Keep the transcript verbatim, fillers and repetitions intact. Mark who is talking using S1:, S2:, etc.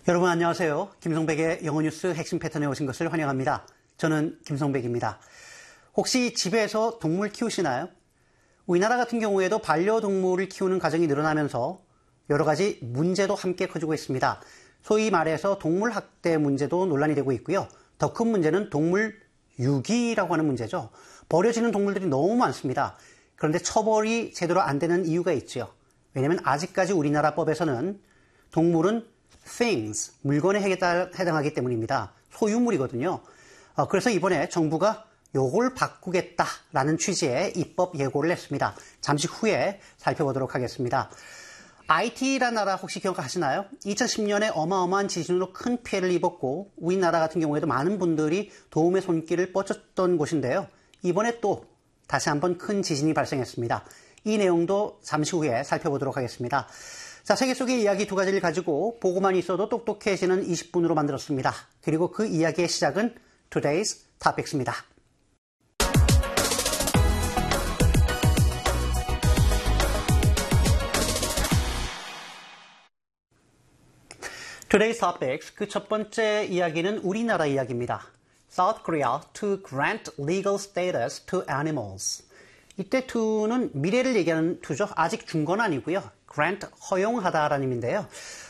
S1: 여러분 안녕하세요. 김성백의 영어 뉴스 핵심 패턴에 오신 것을 환영합니다. 저는 김성백입니다. 혹시 집에서 동물 키우시나요? 우리나라 같은 경우에도 반려동물을 키우는 가정이 늘어나면서 여러 가지 문제도 함께 커지고 있습니다. 소위 말해서 동물 학대 문제도 논란이 되고 있고요. 더 큰 문제는 동물 유기라고 하는 문제죠. 버려지는 동물들이 너무 많습니다. 그런데 처벌이 제대로 안 되는 이유가 있죠. 왜냐하면 아직까지 우리나라 법에서는 동물은 things, 물건에 해당하기 때문입니다. 소유물이거든요. 어, 그래서 이번에 정부가 요걸 바꾸겠다라는 취지의 입법 예고를 했습니다. 잠시 후에 살펴보도록 하겠습니다. 아이티라는 나라 혹시 기억하시나요? 이천십 년에 어마어마한 지진으로 큰 피해를 입었고 우리나라 같은 경우에도 많은 분들이 도움의 손길을 뻗쳤던 곳인데요. 이번에 또 다시 한번 큰 지진이 발생했습니다. 이 내용도 잠시 후에 살펴보도록 하겠습니다. 자, 세계 속의 이야기 두 가지를 가지고 보고만 있어도 똑똑해지는 이십 분으로 만들었습니다. 그리고 그 이야기의 시작은 Today's Topics입니다. Today's Topics, 그 첫 번째 이야기는 우리나라 이야기입니다. South Korea to grant legal status to animals. 이때 to는 미래를 얘기하는 to죠. 아직 준 건 아니고요. grant, 허용하다라는 의미인데요.